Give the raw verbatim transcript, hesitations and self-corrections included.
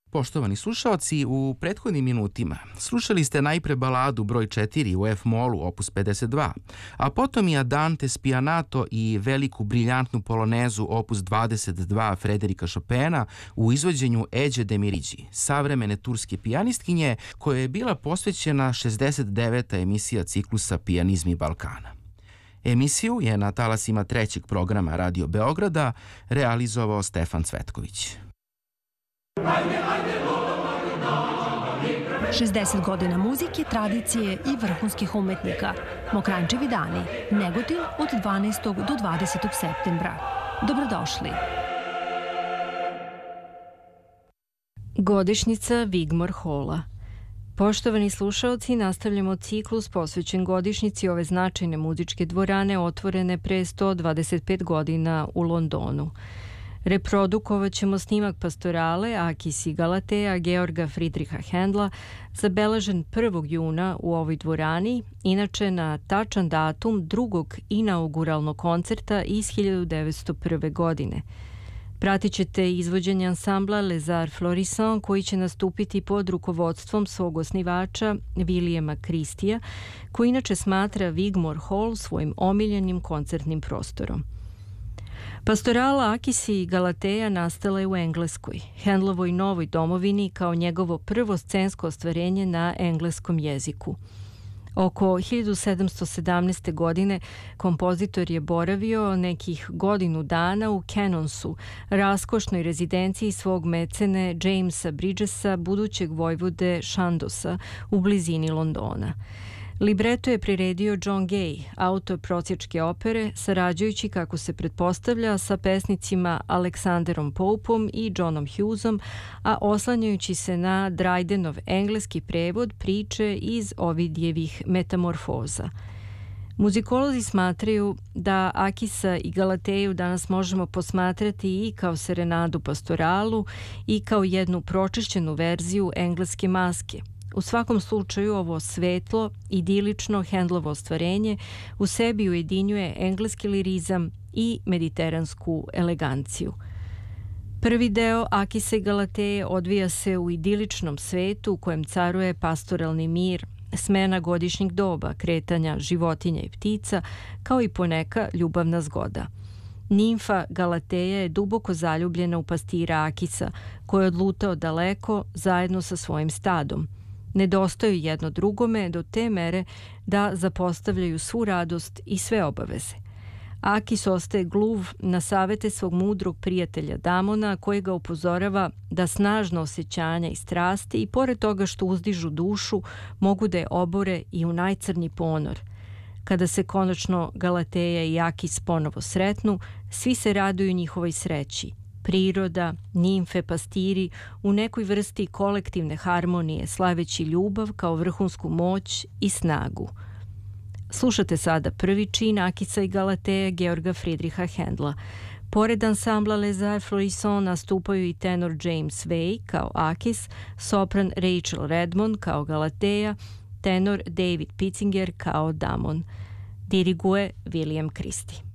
Poštovani slušaoci, u prethodnim minutima slušali ste najpre baladu broj četiri u F-molu opus pedeset dva, a potom i Andante spianato i veliku briljantnu polonezu opus dvadeset dva Frederika Chopina u izvođenju Eđe Demiridži, savremene turske pijanistkinje, koja je bila posvećena šezdeset deveta emisija ciklusa Pijanizmi Balkana. Emisiju je na talasima trećeg programa Radio Beograda realizovao Stefan Cvetković. šezdeset godina muzike, tradicije i vrhunskih umetnika. Mokranjčevi dani. Negotin od dvanaestog do dvadesetog septembra. Dobrodošli. Godišnjica Wigmore Halla. Poštovani slušaoci, nastavljamo ciklus posvećen godišnjici ove značajne muzičke dvorane otvorene pre sto dvadeset pet godina u Londonu. Reprodukovat ćemo snimak pastorale Akis i Galatea Georga Friedricha Händla, zabeležen prvog juna u ovoj dvorani, inače na tačan datum drugog inauguralnog koncerta iz hiljadu devetsto prve. godine. Pratit ćete izvođenje ansambla Les Arts Florissants, koji će nastupiti pod rukovodstvom svog osnivača Williama Christija, koji inače smatra Wigmore Hall svojim omiljenim koncertnim prostorom. Pastorala Akis i Galatea nastala je u Engleskoj, Händlovoj novoj domovini, kao njegovo prvo scensko ostvarenje na engleskom jeziku. Oko hiljadu sedamsto sedamnaeste. godine kompozitor je boravio nekih godinu dana u Cannonsu, raskošnoj rezidenciji svog mecene Jamesa Bridgesa, budućeg vojvode Chandosa, u blizini Londona. Libreto je priredio John Gay, autor prosjačke opere, sarađujući, kako se pretpostavlja, sa pesnicima Aleksanderom Popeom i Johnom Hughesom, a oslanjajući se na Drydenov engleski prevod priče iz Ovidijevih metamorfoza. Muzikolozi smatraju da Akisa i Galateju danas možemo posmatrati i kao serenadu pastoralu i kao jednu pročišćenu verziju engleske maske. U svakom slučaju ovo svetlo, idilično Händlovo ostvarenje u sebi ujedinjuje engleski lirizam i mediteransku eleganciju. Prvi deo Akisa i Galateje odvija se u idiličnom svetu u kojem caruje pastoralni mir, smena godišnjih doba, kretanja životinja i ptica, kao i poneka ljubavna zgoda. Nimfa Galateja je duboko zaljubljena u pastira Akisa, koji je odlutao daleko zajedno sa svojim stadom. Nedostaju jedno drugome do te mere da zapostavljaju svu radost i sve obaveze. Akis ostaje gluv na savete svog mudrog prijatelja Damona, koji ga upozorava da snažna osjećanja i strasti, i pored toga što uzdižu dušu, mogu da je obore i u najcrnji ponor. Kada se konačno Galateja i Akis ponovo sretnu, svi se raduju njihovoj sreći. Priroda, nimfe, pastiri u nekoj vrsti kolektivne harmonije, slaveći ljubav kao vrhunsku moć i snagu. Slušate sada prvi čin Akisa i Galateje Georga Friedricha Händla. Pored ansambla Les Arts Florissants nastupaju i tenor James Way kao Akis, sopran Rachel Redmond kao Galateja, tenor David Pitzinger kao Damon. Diriguje William Christie.